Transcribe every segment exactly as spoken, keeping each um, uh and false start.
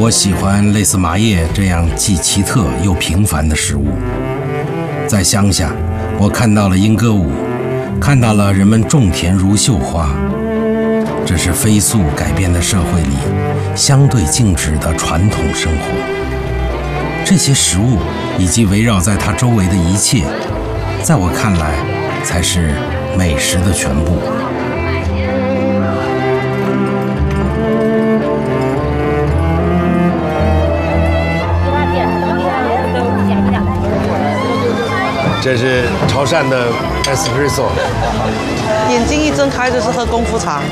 我喜欢类似麻叶这样既奇特又平凡的食物。在乡下，我看到了莺歌舞，看到了人们种田如绣花。这是飞速改变的社会里相对静止的传统生活。这些食物以及围绕在它周围的一切，在我看来才是美食的全部。 这是潮汕的 espresso， 眼睛一睁开就是喝功夫茶。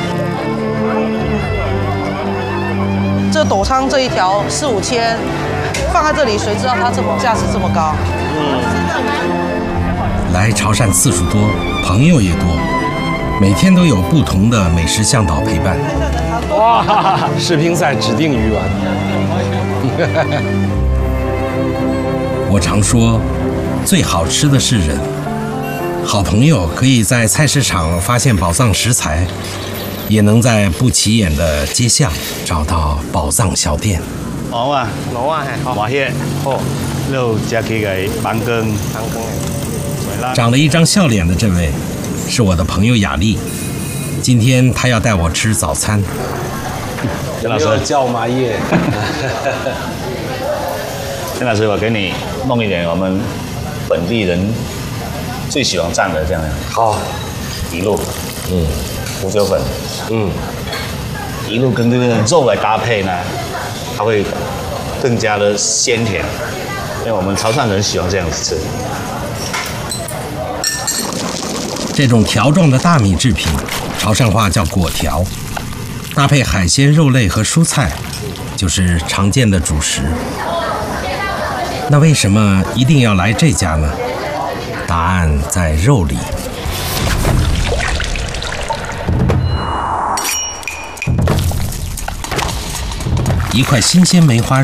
这斗仓这一条四五千，放在这里，谁知道它这么价值这么高？嗯。 来潮汕次数多，朋友也多，每天都有不同的美食向导陪伴。 哇，世乒赛指定鱼丸。 我常说，最好吃的是人。好朋友可以在菜市场发现宝藏食材，也能在不起眼的街巷找到宝藏小店。 好啊， 老啊，好， 麻叶，好，六加几个板羹， 板羹。 长了一张笑脸的这位，是我的朋友雅丽。今天她要带我吃早餐。 陈老师叫麻叶。 陈老师，我给你弄一点我们本地人最喜欢蘸的这样。 好， 麋鹿， 嗯， 胡椒粉， 嗯， 麋鹿跟这个肉来搭配呢，它会更加的鲜甜，因为我们潮汕人喜欢这样子吃。 这种条状的大米制品，潮汕话叫粿条，搭配海鲜、肉类和蔬菜，就是常见的主食。那为什么一定要来这家呢？答案在肉里。一块新鲜梅花肉。